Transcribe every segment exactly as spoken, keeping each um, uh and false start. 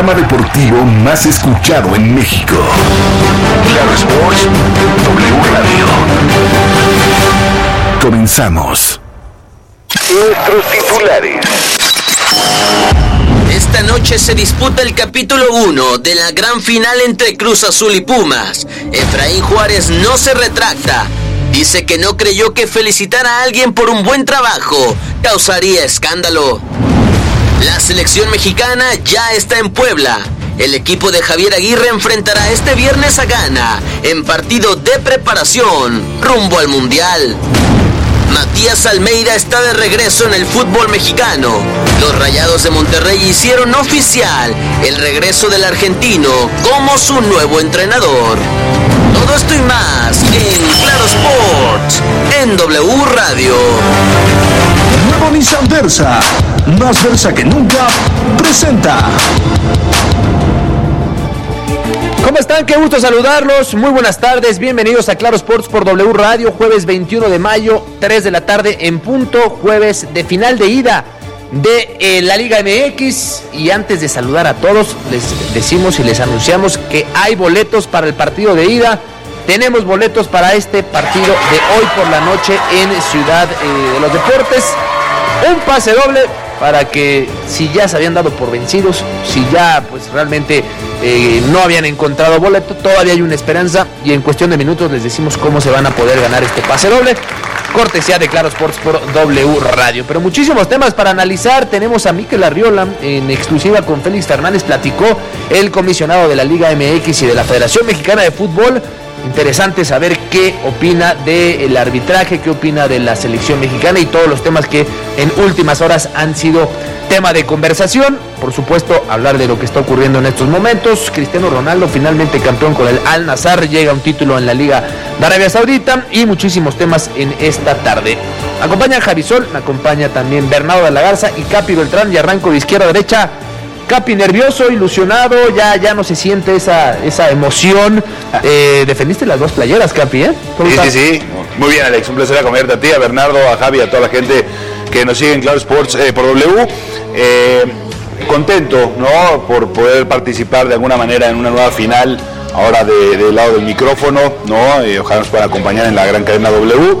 programa deportivo más escuchado en México. Claro Sports W Radio. Comenzamos. Nuestros titulares. Esta noche se disputa el capítulo uno de la gran final entre Cruz Azul y Pumas. Efraín Juárez no se retracta. Dice que no creyó que felicitar a alguien por un buen trabajo causaría escándalo. La selección mexicana ya está en Puebla. El equipo de Javier Aguirre enfrentará este viernes a Ghana en partido de preparación rumbo al Mundial. Matías Almeida está de regreso en el fútbol mexicano. Los Rayados de Monterrey hicieron oficial el regreso del argentino como su nuevo entrenador. Todo esto y más en Claro Sports, en W Radio. Nuevo Nissan Versa, más Versa que nunca, presenta. ¿Cómo están? Qué gusto saludarlos. Muy buenas tardes. Bienvenidos a Claro Sports por W Radio. Jueves veintiuno de mayo, tres de la tarde en punto. Jueves de final de ida de eh, la Liga M X. Y antes de saludar a todos, les decimos y les anunciamos que hay boletos para el partido de ida. Tenemos boletos para este partido de hoy por la noche en Ciudad eh, de los Deportes. Un pase doble para que si ya se habían dado por vencidos, si ya pues realmente eh, no habían encontrado boleto, todavía hay una esperanza y en cuestión de minutos les decimos cómo se van a poder ganar este pase doble. Cortesía de Claro Sports por W Radio. Pero muchísimos temas para analizar. Tenemos a Mikel Arriola en exclusiva con Félix Fernández. Platicó el comisionado de la Liga M X y de la Federación Mexicana de Fútbol. Interesante saber qué opina del arbitraje, qué opina de la selección mexicana y todos los temas que en últimas horas han sido tema de conversación. Por supuesto, hablar de lo que está ocurriendo en estos momentos. Cristiano Ronaldo, finalmente campeón con el Al Nassr, llega a un título en la Liga de Arabia Saudita y muchísimos temas en esta tarde. Me acompaña Javi Sol, me acompaña también Bernardo de la Garza y Capi Beltrán, y arranco de izquierda a derecha. Capi, nervioso, ilusionado, ya, ya no se siente esa, esa emoción. Eh, defendiste las dos playeras, Capi, ¿eh? Sí, estás? sí, sí. Muy bien, Alex. Un placer acompañarte a ti, a Bernardo, a Javi, a toda la gente que nos sigue en Claro Sports eh, por W. Eh, contento, ¿no? Por poder participar de alguna manera en una nueva final, ahora del de lado del micrófono, ¿no? Eh, ojalá nos puedan acompañar en la gran cadena W.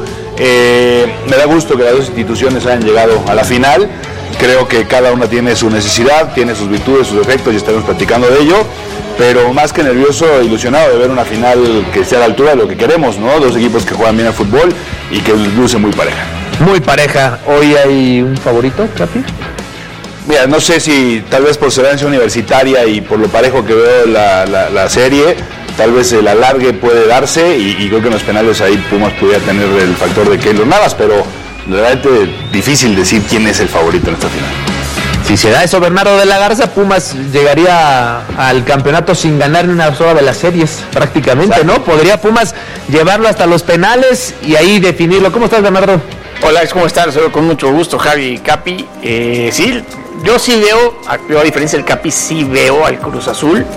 Eh, me da gusto que las dos instituciones hayan llegado a la final. Creo que cada una tiene su necesidad, tiene sus virtudes, sus defectos y estaremos platicando de ello, pero más que nervioso, ilusionado de ver una final que esté a la altura de lo que queremos, ¿no? Dos equipos que juegan bien al fútbol y que luce muy pareja. Muy pareja. ¿Hoy hay un favorito, Capi? Mira, no sé si tal vez por excelencia universitaria y por lo parejo que veo la, la, la serie, tal vez el alargue puede darse y, y creo que en los penales ahí Pumas pudiera tener el factor de Keylor Navas, pero realmente difícil decir quién es el favorito en esta final. Si se da eso, Bernardo de la Garza, Pumas llegaría al campeonato sin ganar ni una sola de las series, prácticamente. Exacto. ¿No? Podría Pumas llevarlo hasta los penales y ahí definirlo. ¿Cómo estás, Bernardo? Hola, ¿cómo estás? Con mucho gusto, Javi y Capi. Eh, sí, yo sí veo, yo a diferencia del Capi, sí veo al Cruz Azul un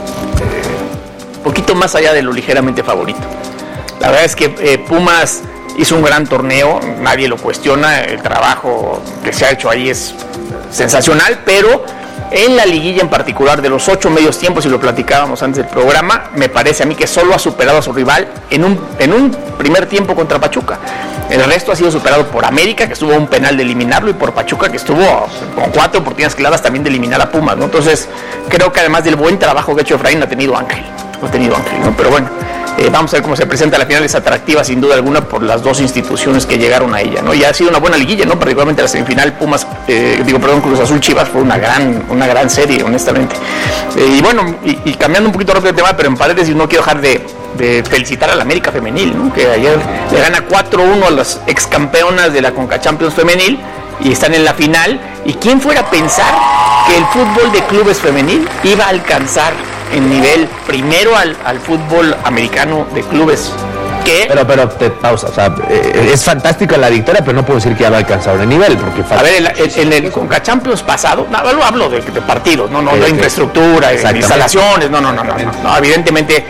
eh, poquito más allá de lo ligeramente favorito. La verdad es que eh, Pumas hizo un gran torneo, nadie lo cuestiona, el trabajo que se ha hecho ahí es sensacional, pero en la liguilla en particular, de los ocho medios tiempos, y lo platicábamos antes del programa, me parece a mí que solo ha superado a su rival en un, en un primer tiempo contra Pachuca. El resto ha sido superado por América, que estuvo a un penal de eliminarlo, y por Pachuca, que estuvo con cuatro oportunidades claras también de eliminar a Pumas, ¿no? Entonces, creo que además del buen trabajo que ha hecho Efraín, ha tenido Ángel, ha tenido Ángel, ¿no? Pero bueno, Eh, vamos a ver cómo se presenta la final. Es atractiva sin duda alguna por las dos instituciones que llegaron a ella, ¿no? Y ha sido una buena liguilla, ¿no? Particularmente la semifinal Pumas, eh, digo, perdón, Cruz Azul Chivas fue una gran, una gran serie, honestamente. Eh, y bueno, y, y cambiando un poquito rápido de tema, pero en paréntesis no quiero dejar de, de felicitar a la América Femenil, ¿no? Que ayer le gana cuatro uno a las ex campeonas de la Conca Champions Femenil y están en la final. ¿Y quién fuera a pensar que el fútbol de clubes femenil iba a alcanzar en nivel primero al, al fútbol americano de clubes? ¿Qué? Pero, pero, te pausa, o sea, eh, es fantástica la victoria, pero no puedo decir que ya va a alcanzar el nivel, porque... A ver, en, en, en el Conca Champions pasado, no, no hablo de, de partidos, no, no, de infraestructura, de instalaciones, no, no, no, no, no, no, evidentemente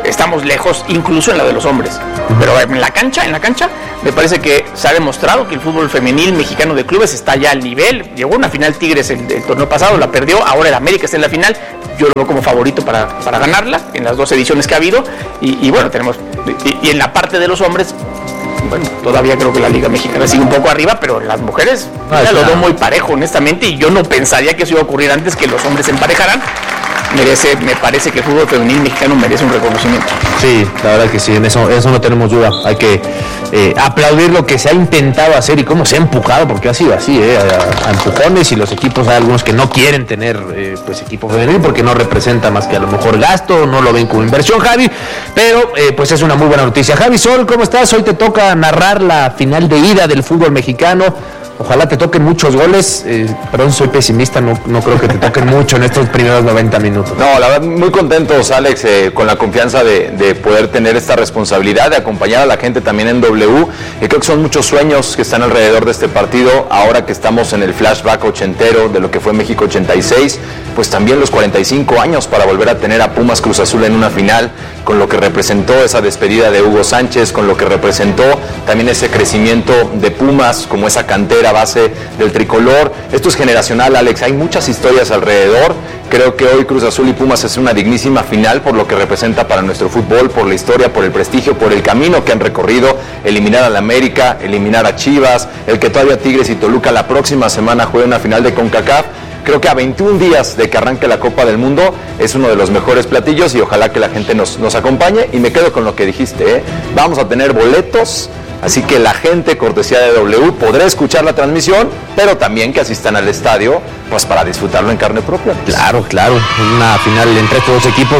estamos lejos, incluso en la de los hombres. Pero en la cancha, en la cancha, me parece que se ha demostrado que el fútbol femenil mexicano de clubes está ya al nivel. Llegó a una final Tigres el, el torneo pasado, la perdió, ahora el América está en la final. Yo lo veo como favorito para, para ganarla en las dos ediciones que ha habido. Y, y bueno, tenemos. Y, y en la parte de los hombres, bueno, todavía creo que la Liga Mexicana sigue un poco arriba, pero las mujeres ah, ya lo veo muy parejo, honestamente. Y yo no pensaría que eso iba a ocurrir antes que los hombres se emparejaran. Merece, me parece que el fútbol femenil mexicano merece un reconocimiento. Sí, la verdad que sí, en eso, eso no tenemos duda. Hay que eh, aplaudir lo que se ha intentado hacer y cómo se ha empujado, porque ha sido así, eh, a, a empujones, y los equipos, hay algunos que no quieren tener eh, pues equipo femenil porque no representa más que a lo mejor gasto, no lo ven como inversión, Javi, pero eh, pues es una muy buena noticia. Javi Sol, ¿cómo estás? Hoy te toca narrar la final de ida del fútbol mexicano. Ojalá te toquen muchos goles, eh, perdón, soy pesimista, no, no creo que te toquen mucho en estos primeros noventa minutos. No, la verdad, muy contentos, Alex, eh, con la confianza de, de poder tener esta responsabilidad, de acompañar a la gente también en W. Y creo que son muchos sueños que están alrededor de este partido, ahora que estamos en el flashback ochentero de lo que fue México ochenta y seis, pues también los cuarenta y cinco años para volver a tener a Pumas Cruz Azul en una final, con lo que representó esa despedida de Hugo Sánchez, con lo que representó también ese crecimiento de Pumas, como esa cantera base del tricolor. Esto es generacional, Alex, hay muchas historias alrededor. Creo que hoy Cruz Azul y Pumas es una dignísima final por lo que representa para nuestro fútbol, por la historia, por el prestigio, por el camino que han recorrido, eliminar al América, eliminar a Chivas, el que todavía Tigres y Toluca la próxima semana jueguen una final de CONCACAF. Creo que a veintiún días de que arranque la Copa del Mundo es uno de los mejores platillos y ojalá que la gente nos, nos acompañe. Y me quedo con lo que dijiste, ¿eh? Vamos a tener boletos, así que la gente, cortesía de W, podrá escuchar la transmisión, pero también que asistan al estadio, pues para disfrutarlo en carne propia. Claro, claro, una final entre estos dos equipos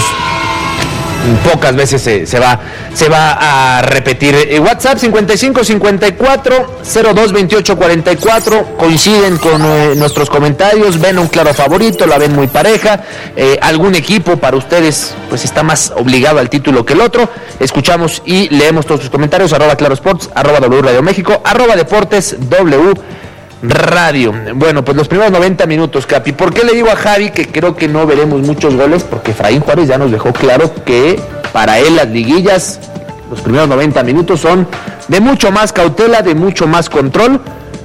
pocas veces se, se va se va a repetir. Eh, WhatsApp cincuenta y cinco cincuenta y cuatro cero dos veintiocho cuarenta y cuatro, coinciden con eh, nuestros comentarios, ven un claro favorito, la ven muy pareja, eh, algún equipo para ustedes pues está más obligado al título que el otro. Escuchamos y leemos todos sus comentarios, arroba Claro Sports, arroba W Radio México, arroba Deportes W Radio. Bueno, pues los primeros noventa minutos, Capi. ¿Por qué le digo a Javi que creo que no veremos muchos goles? Porque Efraín Juárez ya nos dejó claro que para él las liguillas, los primeros noventa minutos son de mucho más cautela, de mucho más control,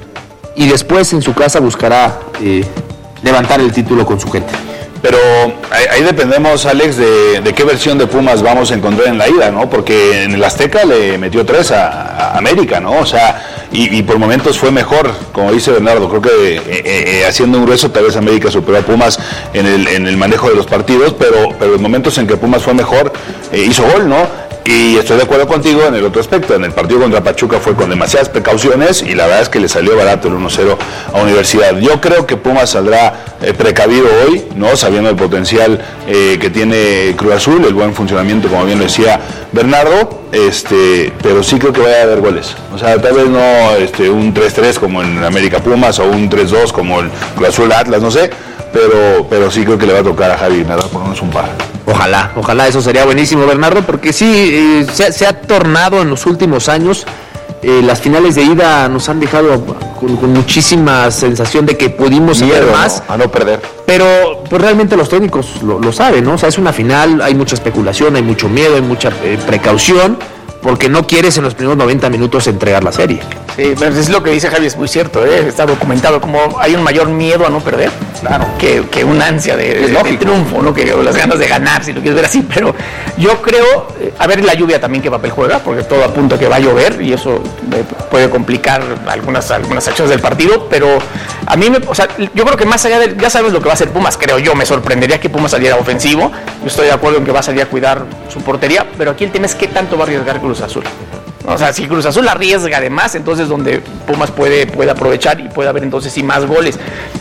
y después en su casa buscará eh, levantar el título con su gente. Pero ahí, ahí dependemos, Alex, de, de qué versión de Pumas vamos a encontrar en la ida, ¿no? Porque en el Azteca le metió tres a, a América, ¿no? O sea, y, y por momentos fue mejor, como dice Bernardo. Creo que eh, eh, haciendo un grueso, tal vez América superó a Pumas en el, en el manejo de los partidos, pero, pero en momentos en que Pumas fue mejor, eh, hizo gol, ¿no? Y estoy de acuerdo contigo en el otro aspecto. En el partido contra Pachuca fue con demasiadas precauciones y la verdad es que le salió barato el uno cero a Universidad. Yo creo que Pumas saldrá eh, precavido hoy, ¿no? Sabiendo el potencial eh, que tiene Cruz Azul, el buen funcionamiento, como bien lo decía Bernardo, este, pero sí creo que vaya a haber goles. O sea, tal vez no este, un tres tres como en América Pumas o un tres dos como el Cruz Azul Atlas, no sé, pero, pero sí creo que le va a tocar a Javi nada, por lo menos un par. Ojalá, ojalá eso sería buenísimo, Bernardo, porque sí, eh, se, se ha tornado en los últimos años, eh, las finales de ida nos han dejado con, con muchísima sensación de que pudimos hacer más. ¿No? A no perder. Pero pues realmente los técnicos lo, lo saben, ¿no? O sea, es una final, hay mucha especulación, hay mucho miedo, hay mucha eh, precaución, porque no quieres en los primeros noventa minutos entregar la serie. Sí, pero es lo que dice Javi, es muy cierto, ¿eh? Está documentado como hay un mayor miedo a no perder, claro, que, que una ansia de, de, de triunfo, ¿no? Que o las ganas de ganar, si lo quieres ver así. Pero yo creo, a ver la lluvia también qué papel juega, porque todo apunta a que va a llover y eso puede complicar algunas, algunas acciones del partido, pero a mí, me, o sea, yo creo que más allá de, ya sabes lo que va a hacer Pumas, creo yo, me sorprendería que Pumas saliera ofensivo, yo estoy de acuerdo en que va a salir a cuidar su portería, pero aquí el tema es qué tanto va a arriesgar Cruz Azul. O sea, si Cruz Azul arriesga además, entonces donde Pumas puede, puede aprovechar y puede haber entonces sí más goles.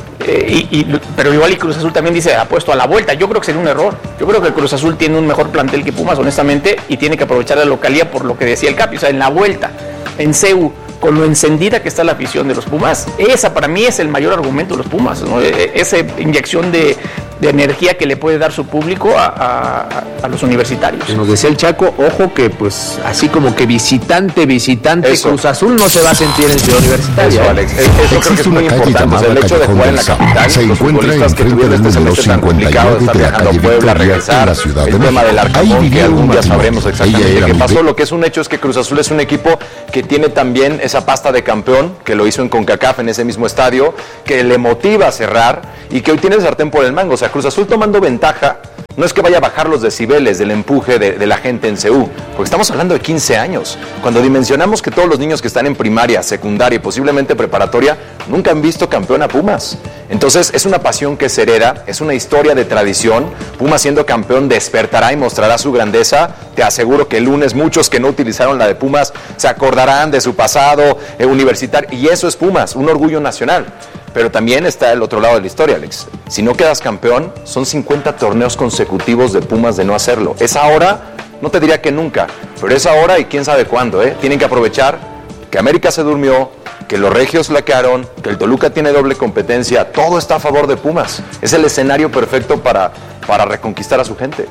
Eh, y, y, pero igual y Cruz Azul también dice apuesto a la vuelta. Yo creo que sería un error. Yo creo que Cruz Azul tiene un mejor plantel que Pumas, honestamente, y tiene que aprovechar la localía por lo que decía el Capi. O sea, en la vuelta, en C U, con lo encendida que está la afición de los Pumas, esa para mí es el mayor argumento de los Pumas, ¿no? Esa inyección de de energía que le puede dar su público a, a, a los universitarios. Nos decía el Chaco, ojo que pues así como que visitante, visitante, Eso. Cruz Azul no se va a sentir en Ciudad Universitaria. Eso, Alex. Eso creo que es Existe muy una calle importante. O sea, el llamada hecho de jugar en la Callejón capital, se los encuentra futbolistas que enfrente tuvieron del este número semestre tan cincuenta y complicado de nueve estar de la viajando a calle Puebla, Victoria, regresar, en la Ciudad de el tema México. del Ahí Arcamón, que vivía algún un día matrimonio. sabremos Ella exactamente era qué mi pasó. ve- Lo que es un hecho es que Cruz Azul es un equipo que tiene también esa pasta de campeón, que lo hizo en CONCACAF en ese mismo estadio, que le motiva a cerrar y que hoy tiene el sartén por el mango. O sea, Cruz Azul tomando ventaja, no es que vaya a bajar los decibeles del empuje de, de la gente en C U, porque estamos hablando de quince años. Cuando dimensionamos que todos los niños que están en primaria, secundaria y posiblemente preparatoria nunca han visto campeón a Pumas. Entonces es una pasión que se hereda, es una historia de tradición. Pumas siendo campeón despertará y mostrará su grandeza. Te aseguro que el lunes muchos que no utilizaron la de Pumas se acordarán de su pasado eh, universitario, y eso es Pumas, un orgullo nacional. Pero también está el otro lado de la historia, Alex. Si no quedas campeón, son cincuenta torneos consecutivos de Pumas de no hacerlo. Es ahora, no te diría que nunca, pero es ahora y quién sabe cuándo, ¿eh? Tienen que aprovechar que América se durmió, que los regios flaquearon, que el Toluca tiene doble competencia. Todo está a favor de Pumas. Es el escenario perfecto para, para reconquistar a su gente.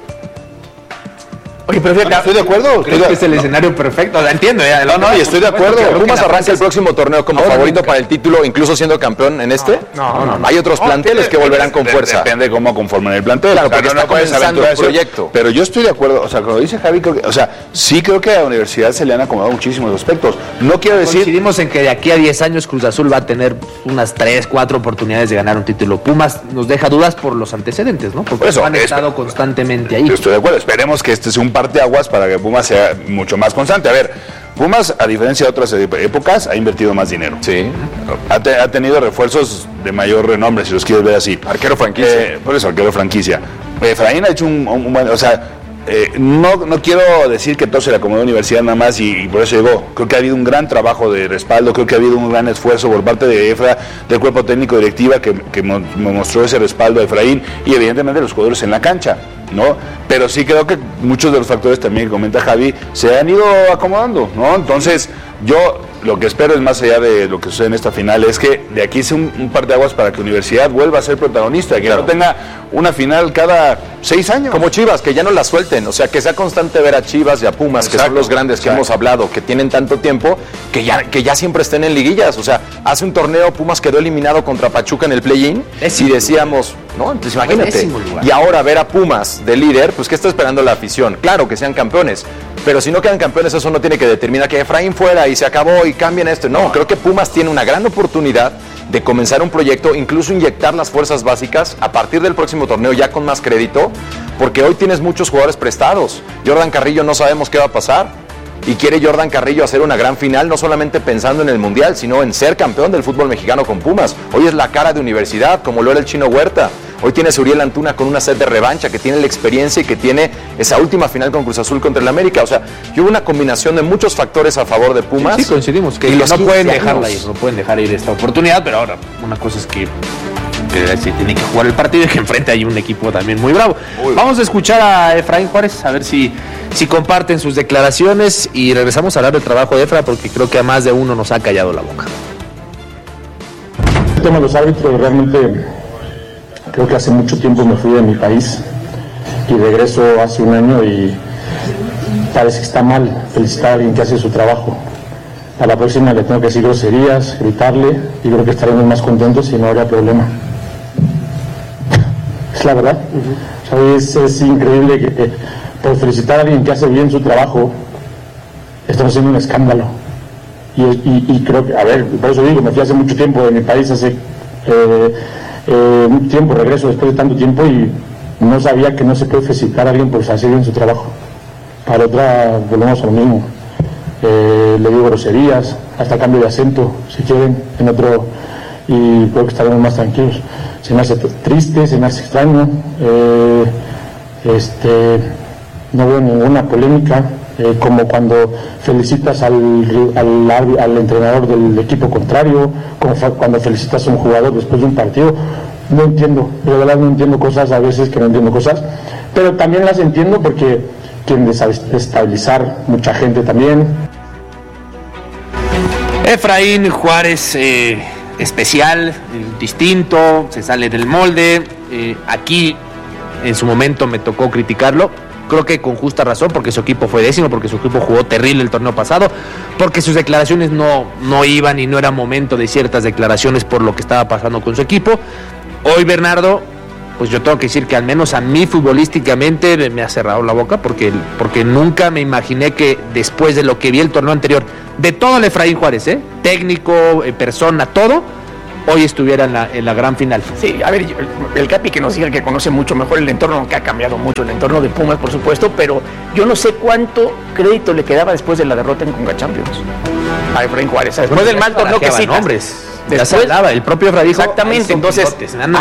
Oye, pero fíjate, Estoy de acuerdo. Creo que es el escenario perfecto, o sea, entiendo. Ya, No, no, y estoy de acuerdo. Creo que Pumas la arranca frase el es- próximo torneo como Ahora favorito nunca. para el título, incluso siendo campeón en este. No, no, no. Hay otros planteles que volverán con De- fuerza. Depende cómo conformen el plantel. Claro, O sea, porque no, está no puedes comenzando aventurar un eso. proyecto. Pero yo estoy de acuerdo, o sea, cuando dice Javi, creo que- o sea, sí creo que a la universidad se le han acomodado muchísimos aspectos. No quiero decir... Coincidimos en que de aquí a diez años Cruz Azul va a tener unas tres, cuatro oportunidades de ganar un título. Pumas nos deja dudas por los antecedentes, ¿no? Porque Por eso, han es- estado constantemente ahí. Yo estoy de acuerdo, esperemos que este sea un parteaguas para que Pumas sea mucho más constante. A ver, Pumas, a diferencia de otras épocas, ha invertido más dinero. Sí. Ha, te- ha tenido refuerzos de mayor renombre, si los quieres ver así. Arquero franquicia. Eh, por eso, arquero franquicia. Eh, Efraín ha hecho un, un- un buen... O sea, eh, no, no quiero decir que todo se le acomodó a la universidad nada más y, y por eso llegó. Creo que ha habido un gran trabajo de respaldo, creo que ha habido un gran esfuerzo por parte de Efra, del cuerpo técnico directiva que, que mo- me mostró ese respaldo a Efraín y evidentemente los jugadores en la cancha, ¿no? Pero sí creo que muchos de los factores también que comenta Javi se han ido acomodando, ¿no? Entonces, yo lo que espero es más allá de lo que sucede en esta final, es que de aquí sea un, un par de aguas para que Universidad vuelva a ser protagonista, que Claro. no tenga una final cada seis años. Como Chivas, que ya no la suelten, o sea, que sea constante ver a Chivas y a Pumas, que son Exacto, los grandes que exacto. hemos hablado, que tienen tanto tiempo, que ya, que ya siempre estén en liguillas. O sea, hace un torneo Pumas quedó eliminado contra Pachuca en el play-in y Décimo decíamos, no, entonces imagínate. Décimo lugar. Y ahora ver a Pumas de líder, pues ¿qué está esperando la afición? Claro, que sean campeones, pero si no quedan campeones, eso no tiene que determinar que Efraín fuera y se acabó y cambien esto. No, creo que Pumas tiene una gran oportunidad de comenzar un proyecto, incluso inyectar las fuerzas básicas a partir del próximo torneo ya con más crédito, porque hoy tienes muchos jugadores prestados. Jordan Carrillo no sabemos qué va a pasar. Y quiere Jordan Carrillo hacer una gran final, no solamente pensando en el Mundial, sino en ser campeón del fútbol mexicano con Pumas. Hoy es la cara de Universidad, como lo era el Chino Huerta. Hoy tienes a Uriel Antuna con una sed de revancha, que tiene la experiencia y que tiene esa última final con Cruz Azul contra el América. O sea, y hubo una combinación de muchos factores a favor de Pumas. Sí, coincidimos que Y los no pueden quince dejarla años. ir, no pueden dejar ir esta oportunidad, pero ahora una cosa es que, que se tiene que jugar el partido y que enfrente hay un equipo también muy bravo. Vamos a escuchar a Efraín Juárez a ver si, si comparten sus declaraciones y regresamos a hablar del trabajo de Efra porque creo que a más de uno nos ha callado la boca. El tema de los árbitros, realmente creo que hace mucho tiempo me fui de mi país y regreso hace un año y parece que está mal felicitar a alguien que hace su trabajo. A la próxima le tengo que decir groserías, gritarle y creo que estaremos más contentos y no habrá problema. Es la verdad. O sea, es, es increíble que eh, por felicitar a alguien que hace bien su trabajo estamos haciendo un escándalo. Y, y, y creo que, a ver, por eso digo, me fui hace mucho tiempo de mi país, hace eh, eh, mucho tiempo, regreso después de tanto tiempo y no sabía que no se puede felicitar a alguien por hacer bien su trabajo. Para otra, volvemos a lo mismo. Eh, le digo groserías, hasta cambio de acento, si quieren, en otro, y creo que estaremos más tranquilos. Se me hace triste, se me hace extraño, eh, este, no veo ninguna polémica. Eh, como cuando felicitas al, al, al entrenador del equipo contrario, como fa, cuando felicitas a un jugador después de un partido. No entiendo, de verdad no entiendo cosas, a veces que no entiendo cosas, pero también las entiendo porque quieren desestabilizar mucha gente también. Efraín Juárez, eh, especial, eh, distinto, se sale del molde, Eh, aquí, en su momento, me tocó criticarlo. Creo que con justa razón, porque su equipo fue décimo, porque su equipo jugó terrible el torneo pasado, porque sus declaraciones no, no iban y no era momento de ciertas declaraciones por lo que estaba pasando con su equipo. Hoy, Bernardo, pues yo tengo que decir que al menos a mí futbolísticamente me ha cerrado la boca, porque, porque nunca me imaginé que después de lo que vi el torneo anterior, de todo el Efraín Juárez, ¿eh? técnico, eh, persona, todo, hoy estuviera en la, en la gran final. Sí, a ver, el Capi que nos diga que conoce mucho mejor el entorno, que ha cambiado mucho el entorno de Pumas, por supuesto, pero yo no sé cuánto crédito le quedaba después de la derrota en Conca Champions a Efraín Juárez. Después del mal torneo que citas. Nombres. Después, ya se hablaba, el propio Efraín dijo, exactamente, entonces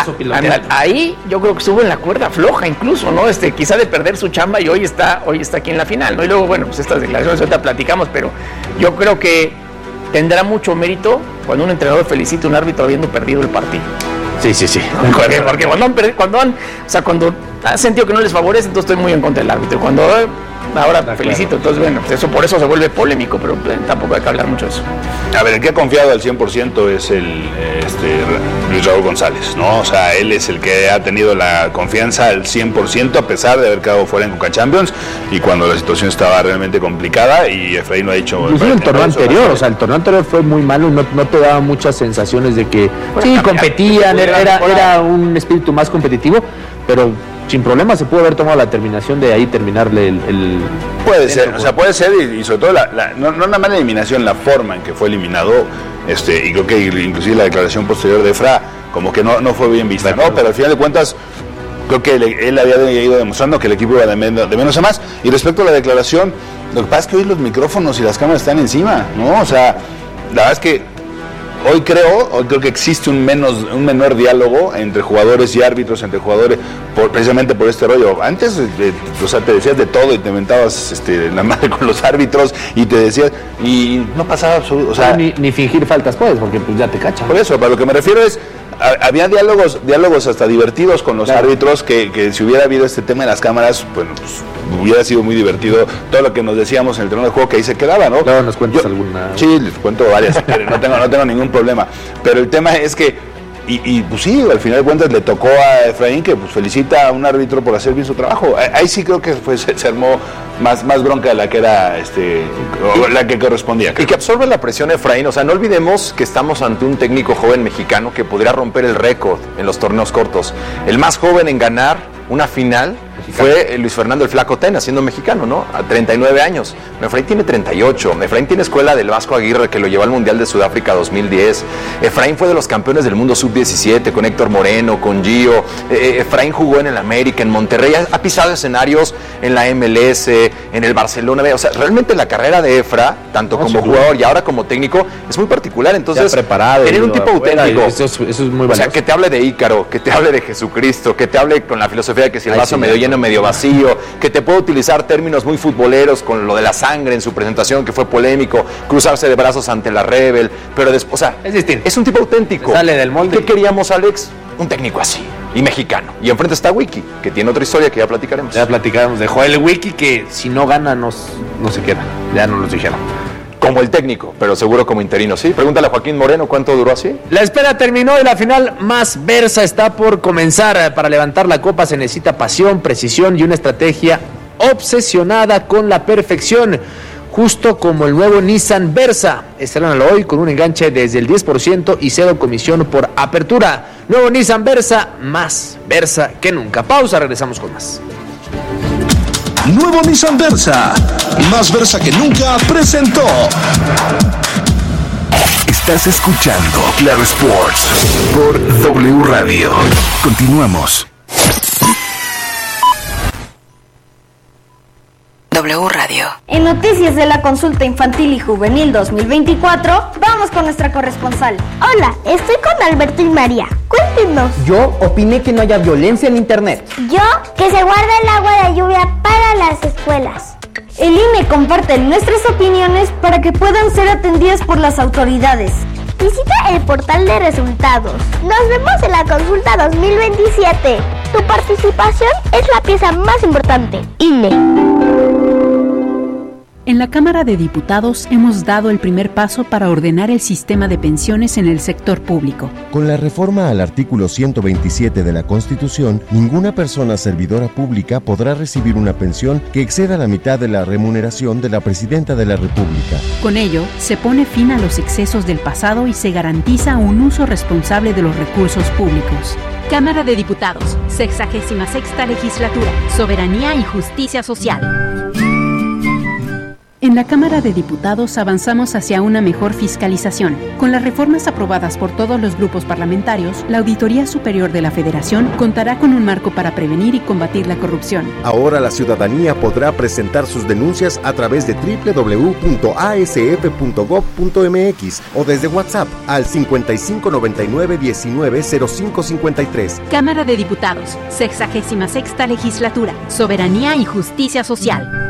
a, a, ahí yo creo que estuvo en la cuerda floja incluso, ¿no? Este, quizá de perder su chamba y hoy está, hoy está aquí en la final, ¿no? Y luego, bueno, pues estas declaraciones ahorita platicamos, pero yo creo que tendrá mucho mérito cuando un entrenador felicita a un árbitro habiendo perdido el partido. Sí, sí, sí. Porque, porque cuando han perdido, cuando han, o sea, cuando han sentido que no les favorece, entonces estoy muy en contra del árbitro. Cuando eh, ahora ah, felicito, claro. Entonces bueno, eso por eso se vuelve polémico, pero eh, tampoco hay que hablar mucho de eso. A ver, el que ha confiado al cien por ciento es el este, Luis Raúl González, ¿no? O sea, él es el que ha tenido la confianza al cien por ciento a pesar de haber quedado fuera en Conca Champions y cuando la situación estaba realmente complicada y Efraín lo ha hecho. Incluso el torneo anterior, o sea, el torneo anterior fue muy malo, no, no te daba muchas sensaciones de que bueno, sí, competían, era, era, era un espíritu más competitivo, pero sin problema se pudo haber tomado la terminación de ahí terminarle el... el puede ser, o sea, puede ser y, y sobre todo la, la, no, no nada más la eliminación, la forma en que fue eliminado, este, y creo que inclusive la declaración posterior de Efra como que no, no fue bien vista, ¿no? Pero al final de cuentas creo que le, él había ido demostrando que el equipo iba de menos, de menos a más. Y respecto a la declaración, lo que pasa es que hoy los micrófonos y las cámaras están encima, ¿no? O sea, la verdad es que Hoy creo, hoy creo que existe un menos, un menor diálogo entre jugadores y árbitros, entre jugadores, por, precisamente por este rollo. Antes, de, o sea, te decías de todo y te inventabas este, la madre con los árbitros y te decías, y no pasaba absolutamente, o sea, ni, ni fingir faltas puedes, porque pues ya te cachan. Por eso, para lo que me refiero es, a, había diálogos, diálogos hasta divertidos con los claro. árbitros, que, que si hubiera habido este tema de las cámaras, bueno, pues hubiera sido muy divertido todo lo que nos decíamos en el terreno de juego, que ahí se quedaba, ¿no? Claro, ¿nos cuentas Yo, alguna? Sí, les cuento varias, pero no tengo, no tengo ningún problema. Pero el tema es que, y, y pues sí, al final de cuentas le tocó a Efraín que pues felicita a un árbitro por hacer bien su trabajo. Ahí sí creo que fue, se, se armó más, más bronca de la que era, este, la que correspondía. Creo. Y que absorbe la presión Efraín, o sea, no olvidemos que estamos ante un técnico joven mexicano que podría romper el récord en los torneos cortos. El más joven en ganar una final fue Luis Fernando el Flaco Tena, siendo mexicano, ¿no? A treinta y nueve años. Efraín tiene treinta y ocho. Efraín tiene escuela del Vasco Aguirre, que lo llevó al Mundial de Sudáfrica dos mil diez. Efraín fue de los campeones del mundo sub diecisiete, con Héctor Moreno, con Gio. Eh, Efraín jugó en el América, en Monterrey. Ha pisado escenarios en la M L S, en el Barcelona. O sea, realmente la carrera de Efra, tanto no, como jugador y ahora como técnico, es muy particular. Entonces, preparado, tener un tipo afuera, auténtico. Eso es, eso es muy valioso. O sea, que te hable de Ícaro, que te hable de Jesucristo, que te hable con la filosofía de que si el vaso Ay, sí, medio lleno, medio vacío, que te puede utilizar términos muy futboleros con lo de la sangre en su presentación, que fue polémico, cruzarse de brazos ante la Rebel, pero después, o sea, es distinto. Es un tipo auténtico. Sale del molde. ¿Qué queríamos, Alex? Un técnico así, y mexicano. Y enfrente está Wiki, que tiene otra historia que ya platicaremos. Ya platicaremos de Joel Wiki, que si no gana nos, no se queda. Ya nos lo dijeron. Como el técnico, pero seguro como interino, ¿sí? Pregúntale a Joaquín Moreno cuánto duró así. La espera terminó y la final más versa está por comenzar. Para levantar la copa se necesita pasión, precisión y una estrategia obsesionada con la perfección. Justo como el nuevo Nissan Versa. Estrenalo hoy con un enganche desde el diez por ciento y cero comisión por apertura. Nuevo Nissan Versa, más Versa que nunca. Pausa, regresamos con más. Nuevo Nissan Versa, más Versa que nunca, presentó. Estás escuchando Claro Sports por W Radio. Continuamos. W Radio. En noticias de la consulta infantil y juvenil dos mil veinticuatro, vamos con nuestra corresponsal. Hola, estoy con Alberto y María. Cuéntenos. Yo opiné que no haya violencia en internet. Yo, que se guarde el agua de lluvia para las escuelas. El I N E comparte nuestras opiniones para que puedan ser atendidas por las autoridades. Visita el portal de resultados. Nos vemos en la consulta dos mil veintisiete. Tu participación es la pieza más importante. I N E. En la Cámara de Diputados hemos dado el primer paso para ordenar el sistema de pensiones en el sector público. Con la reforma al artículo ciento veintisiete de la Constitución, ninguna persona servidora pública podrá recibir una pensión que exceda la mitad de la remuneración de la Presidenta de la República. Con ello, se pone fin a los excesos del pasado y se garantiza un uso responsable de los recursos públicos. Cámara de Diputados, sexagésima sexta legislatura, Soberanía y Justicia Social. En la Cámara de Diputados avanzamos hacia una mejor fiscalización. Con las reformas aprobadas por todos los grupos parlamentarios, la Auditoría Superior de la Federación contará con un marco para prevenir y combatir la corrupción. Ahora la ciudadanía podrá presentar sus denuncias a través de doble u doble u doble u punto a s f punto gob punto m x o desde WhatsApp al cincuenta y cinco noventa y nueve diecinueve cero cinco cincuenta y tres. Cámara de Diputados, sexagésima sexta legislatura, Soberanía y Justicia Social.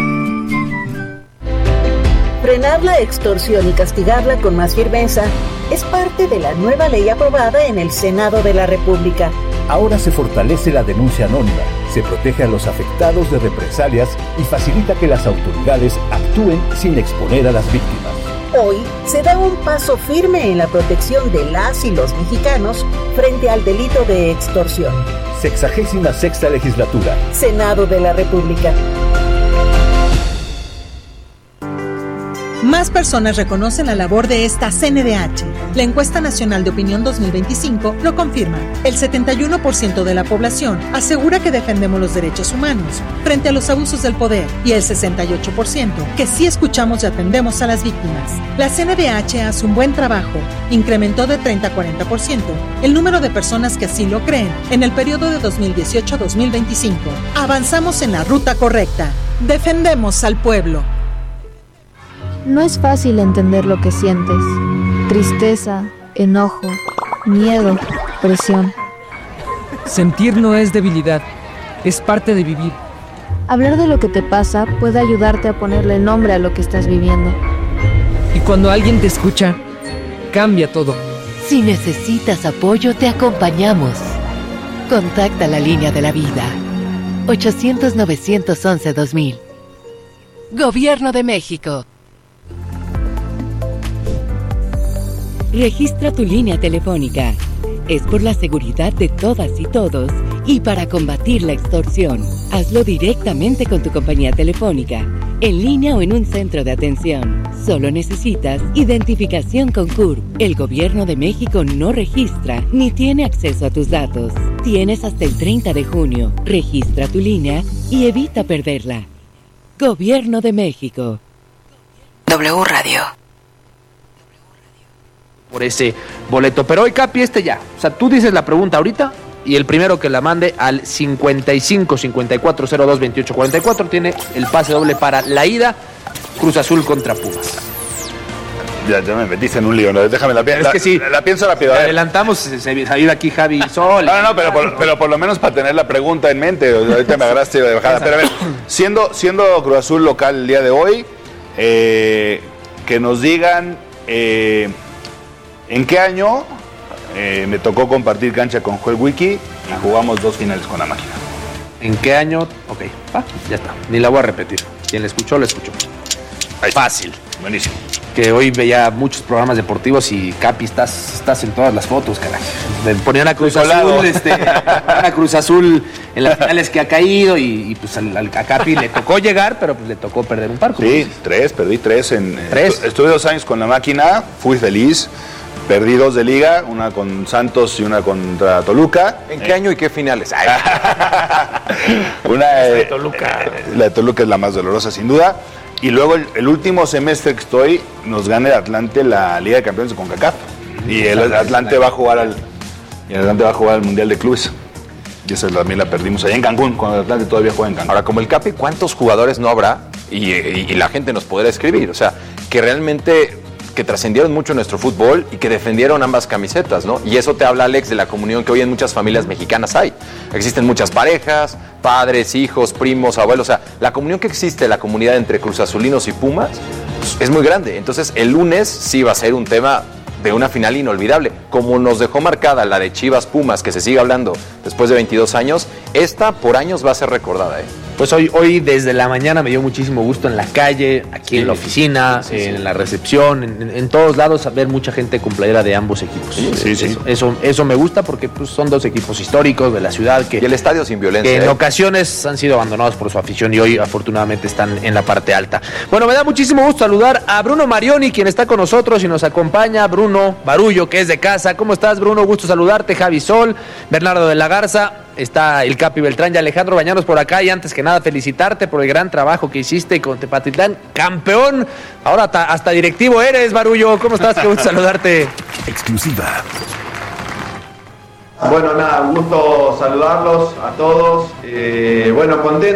Frenar la extorsión y castigarla con más firmeza es parte de la nueva ley aprobada en el Senado de la República. Ahora se fortalece la denuncia anónima, se protege a los afectados de represalias y facilita que las autoridades actúen sin exponer a las víctimas. Hoy se da un paso firme en la protección de las y los mexicanos frente al delito de extorsión. Sexagésima sexta legislatura. Senado de la República. Más personas reconocen la labor de esta C N D H. La Encuesta Nacional de Opinión dos mil veinticinco lo confirma. El setenta y uno por ciento de la población asegura que defendemos los derechos humanos frente a los abusos del poder y el sesenta y ocho por ciento que sí escuchamos y atendemos a las víctimas. La C N D H hace un buen trabajo. Incrementó de treinta a cuarenta por ciento el número de personas que así lo creen en el periodo de dos mil dieciocho a dos mil veinticinco. Avanzamos en la ruta correcta. Defendemos al pueblo. No es fácil entender lo que sientes. Tristeza, enojo, miedo, presión. Sentir no es debilidad, es parte de vivir. Hablar de lo que te pasa puede ayudarte a ponerle nombre a lo que estás viviendo. Y cuando alguien te escucha, cambia todo. Si necesitas apoyo, te acompañamos. Contacta la línea de la vida. ochocientos novecientos once dos mil. Gobierno de México. Registra tu línea telefónica. Es por la seguridad de todas y todos y para combatir la extorsión. Hazlo directamente con tu compañía telefónica, en línea o en un centro de atención. Solo necesitas identificación con C U R P. El Gobierno de México no registra ni tiene acceso a tus datos. Tienes hasta el treinta de junio. Registra tu línea y evita perderla. Gobierno de México. W Radio. Por ese boleto. Pero hoy, Capi, este ya. O sea, tú dices la pregunta ahorita y el primero que la mande al cincuenta y cinco cincuenta y cuatro cero dos veintiocho cuarenta y cuatro tiene el pase doble para la ida Cruz Azul contra Pumas. Ya, ya me metiste en un lío, ¿no? Déjame la pienso. Es que sí. La, la pienso rápido. Adelantamos, se, se ha ido aquí Javi Sol. No, no, pero por, pero por lo menos para tener la pregunta en mente. Ahorita me agarraste de bajada. Pero a ver, siendo, siendo Cruz Azul local el día de hoy, eh, que nos digan... Eh, ¿en qué año eh, me tocó compartir cancha con Joel Wiki y jugamos dos finales con la máquina? ¿En qué año? Ok, ah, ya está. Ni la voy a repetir. Quien la escuchó, la escuchó. Ahí. Fácil. Buenísimo. Que hoy veía muchos programas deportivos y Capi, estás, estás en todas las fotos, caray. Ponían a Cruz Azul, este, a Cruz Azul en las finales que ha caído y, y pues al, al, a Capi le tocó llegar, pero pues le tocó perder un par. Sí, tres, perdí tres. En, ¿Tres? Estu, estuve dos años con la máquina, fui feliz. Perdí dos de liga, una con Santos y una contra Toluca. ¿En qué eh. año y qué finales? una de eh, Toluca. Eh, la de Toluca es la más dolorosa, sin duda. Y luego el, el último semestre que estoy, nos gana el Atlante la Liga de Campeones de CONCACAF. Y el Atlante va a jugar al, y el Atlante va a jugar al Mundial de Clubes. Y esa también la perdimos allá en Cancún, cuando el Atlante todavía juega en Cancún. Ahora, como el Capi, ¿cuántos jugadores no habrá? Y, y, y la gente nos podrá escribir. O sea, que realmente... que trascendieron mucho nuestro fútbol y que defendieron ambas camisetas, ¿no? Y eso te habla, Alex, de la comunión que hoy en muchas familias mexicanas hay. Existen muchas parejas, padres, hijos, primos, abuelos. O sea, la comunión que existe, la comunidad entre cruzazulinos y Pumas, pues, es muy grande. Entonces, el lunes sí va a ser un tema de una final inolvidable. Como nos dejó marcada la de Chivas Pumas, que se sigue hablando después de veintidós años, esta por años va a ser recordada, ¿eh? Pues hoy, hoy desde la mañana me dio muchísimo gusto en la calle, aquí sí, en la oficina, sí, sí, en sí. la recepción, en, en todos lados, ver mucha gente con playera de ambos equipos. Sí, sí, sí. Eso, eso, eso me gusta porque pues, son dos equipos históricos de la ciudad que... Y el estadio sin violencia. Que en ¿eh? ocasiones han sido abandonados por su afición y hoy afortunadamente están en la parte alta. Bueno, me da muchísimo gusto saludar a Bruno Marioni, quien está con nosotros y nos acompaña. Bruno Barullo, que es de casa. ¿Cómo estás, Bruno? Gusto saludarte. Javi Sol, Bernardo de la Garza. Está el Capi Beltrán y Alejandro Bañanos por acá, y antes que nada felicitarte por el gran trabajo que hiciste con Tepatitlán, campeón, ahora hasta, hasta directivo eres, Barullo. ¿Cómo estás? Qué gusto saludarte. Exclusiva. Bueno, nada, un gusto saludarlos a todos, eh, bueno, contento.